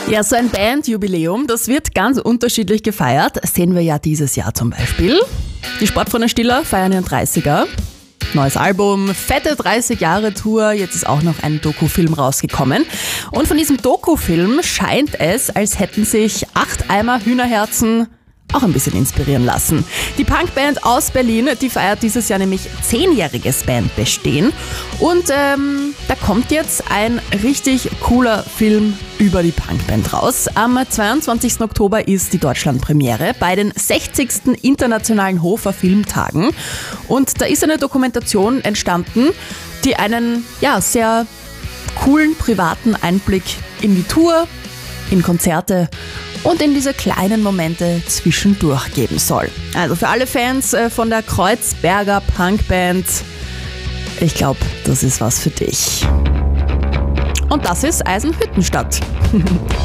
Ja, so ein Bandjubiläum, das wird ganz unterschiedlich gefeiert. Das sehen wir ja dieses Jahr zum Beispiel. Die Sportfreunde Stiller feiern ihren 30er. Neues Album, fette 30-Jahre-Tour, jetzt ist auch noch ein Dokufilm rausgekommen. Und von diesem Dokufilm scheint es, als hätten sich 8 Eimer Hühnerherzen auch ein bisschen inspirieren lassen. Die Punkband aus Berlin, die feiert dieses Jahr nämlich 10-jähriges Bandbestehen. Und da kommt jetzt ein richtig cooler Film über die Punkband raus. Am 22. Oktober ist die Deutschlandpremiere bei den 60. Internationalen Hofer Filmtagen. Und da ist eine Dokumentation entstanden, die einen sehr coolen privaten Einblick in die Tour, in Konzerte und in diese kleinen Momente zwischendurch geben soll. Also für alle Fans von der Kreuzberger Punkband, ich glaube, das ist was für dich. Und das ist Eisenhüttenstadt.